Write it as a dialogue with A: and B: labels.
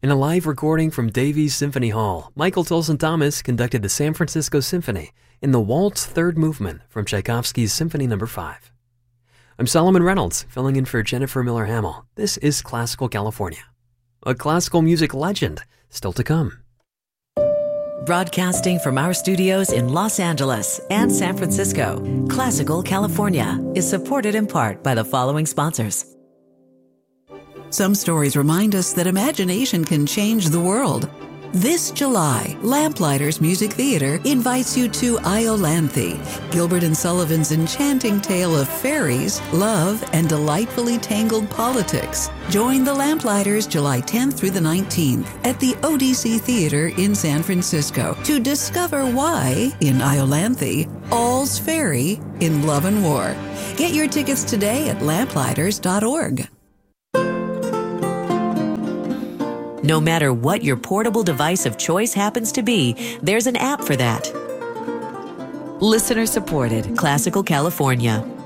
A: In a live recording from Davies Symphony Hall, Michael Tolson Thomas conducted the San Francisco Symphony in the Waltz Third Movement from Tchaikovsky's Symphony No. 5. I'm Solomon Reynolds, filling in for Jennifer Miller Hamill. This is Classical California. A classical music legend still to come.
B: Broadcasting from our studios in Los Angeles and San Francisco, Classical California is supported in part by the following sponsors.
C: Some stories remind us that imagination can change the world. This July, Lamplighters Music Theater invites you to Iolanthe, Gilbert and Sullivan's enchanting tale of fairies, love, and delightfully tangled politics. Join the Lamplighters July 10th through the 19th at the ODC Theater in San Francisco to discover why, in Iolanthe, all's fairy in love and war. Get your tickets today at lamplighters.org.
B: No matter what your portable device of choice happens to be, there's an app for that. Listener supported, Classical California.